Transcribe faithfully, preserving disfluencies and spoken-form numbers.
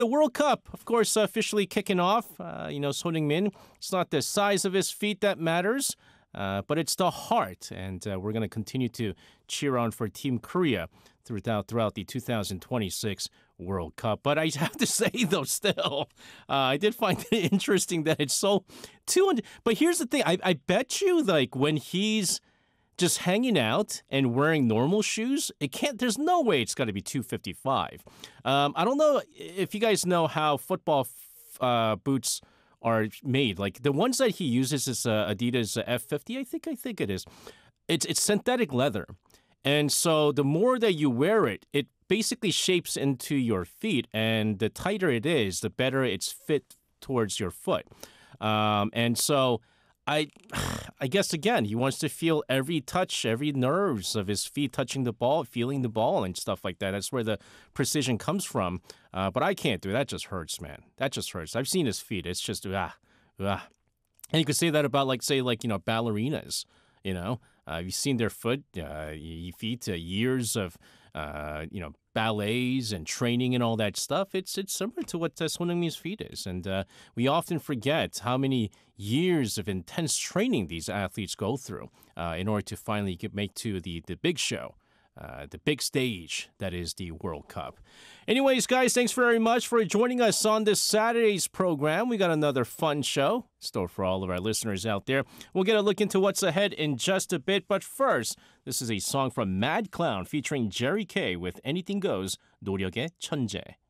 The World Cup, of course, officially kicking off. Uh, you know, Son Heung-min, it's not the size of his feet that matters, uh, but it's the heart. And uh, we're going to continue to cheer on for Team Korea throughout, throughout the two thousand twenty-six World Cup. But I have to say, though, still, uh, I did find it interesting that it's so two hundred. But here's the thing. I, I bet you, like, when he's just hanging out and wearing normal shoes, it can't, there's no way it's got to be two fifty-five. Um, I don't know if you guys know how football f- uh, boots are made. Like the ones that he uses is uh, Adidas F fifty, I think, I think it is. It's, it's synthetic leather. And so the more that you wear it, it basically shapes into your feet. And the tighter it is, the better it's fit towards your foot. Um, and so I I guess, again, he wants to feel every touch, every nerves of his feet touching the ball, feeling the ball and stuff like that. That's where the precision comes from. Uh, but I can't do it. That just hurts, man. That just hurts. I've seen his feet. It's just, ah, ah. And you could say that about, like, say, like, you know, ballerinas, you know. Uh, you've seen their foot, uh, feet, uh, years of, uh, you know, ballets and training and all that stuff. It's it's similar to what uh, Son Heung-min's feet is. And uh, we often forget how many years of intense training these athletes go through uh, in order to finally get, make to the, the big show. Uh, the big stage that is the World Cup. Anyways, guys, thanks very much for joining us on this Saturday's program. We got another fun show in store for all of our listeners out there. We'll get a look into what's ahead in just a bit, but first, this is a song from Mad Clown featuring Jerry K with Anything Goes, 노력의 천재.